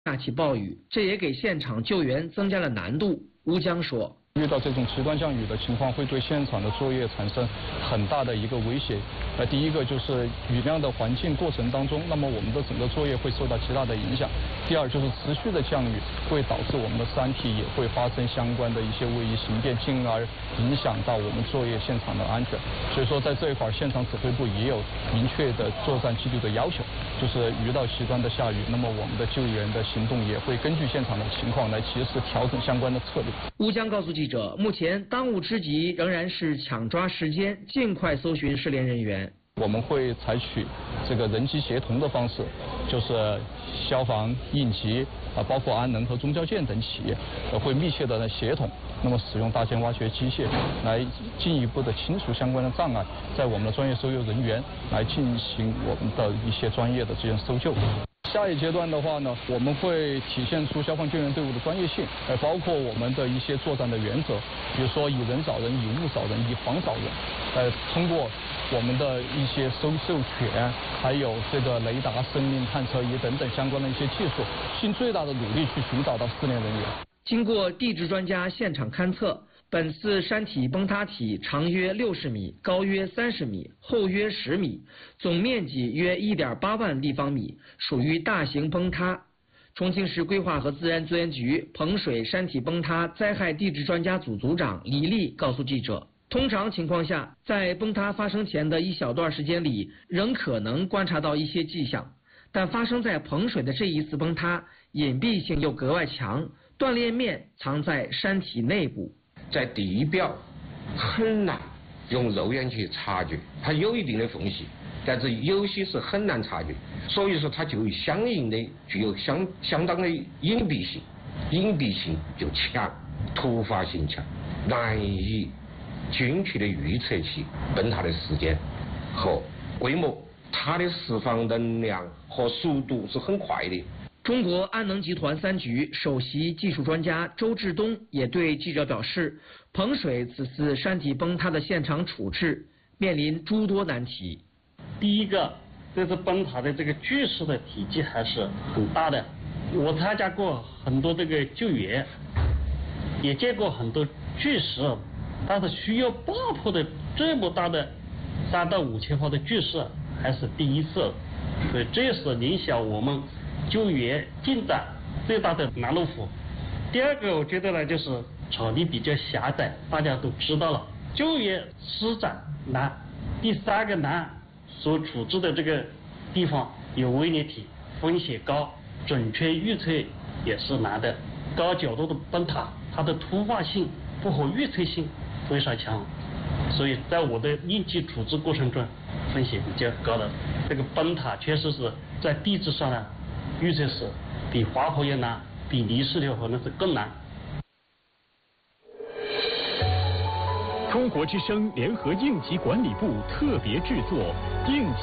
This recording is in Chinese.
下起暴雨，这也给现场救援增加了难度。乌江说。 遇到这种极端降雨的情况，会对现场的作业产生很大的一个威胁。第一个就是雨量的环境过程当中，那么我们的整个作业会受到极大的影响。第二就是持续的降雨会导致我们的山体也会发生相关的一些位移形变，进而影响到我们作业现场的安全。所以说在这一块，现场指挥部也有明确的作战纪律的要求，就是遇到极端的下雨，那么我们的救援的行动也会根据现场的情况来及时调整相关的策略。 乌江告诉记者，目前当务之急仍然是抢抓时间，尽快搜寻失联人员。 我们会采取这个人机协同的方式，就是消防、应急包括安能和中交建等企业会密切的协同，那么使用大件挖掘机械来进一步的清除相关的障碍，在我们的专业搜救人员来进行我们的一些专业的这些搜救。 下一阶段的话呢，我们会体现出消防救援队伍的专业性，包括我们的一些作战的原则，比如说以人找人，以物找人，以防找人。通过我们的一些搜救犬，还有这个雷达、生命探测仪等等相关的一些技术，尽最大的努力去寻找到失联人员。 经过地质专家现场勘测。 本次山体崩塌体长约60米，高约30米，厚约10米，总面积约1.8万立方米，属于大型崩塌。重庆市规划和自然资源局彭水山体崩塌灾害地质专家组组长李丽告诉记者，通常情况下，在崩塌发生前的一小段时间里，仍可能观察到一些迹象，但发生在彭水的这一次崩塌，隐蔽性又格外强，断裂面藏在山体内部。 在地表很难用肉眼去察觉，它有一定的缝隙，但是有些是很难察觉，所以说它就相应的具有相当的隐蔽性，隐蔽性就强，突发性强，难以精确的预测其崩塌的时间和规模，它的释放能量和速度是很快的。 中国安能集团3局首席技术专家周志东也对记者表示，彭水此次山体崩塌的现场处置面临诸多难题。 第一个，这次崩塌的这个巨石的体积还是很大的。我参加过很多这个救援，也见过很多巨石，但是需要爆破的这么大的3到5千方的巨石还是第一次，所以这是影响我们 救援进展最大的拦路虎。第二个，我觉得呢，就是场地比较狭窄，大家都知道了，救援施展难。第三个难，所处置的这个地方有微粒体，风险高，准确预测也是难的。高角度的崩塌，它的突发性不可预测性非常强，所以在我的应急处置过程中，风险比较高的。这个崩塌确实是在地质上呢， 预测是比滑坡也难，比泥石流可能是更难。 中国之声联合应急管理部特别制作应急。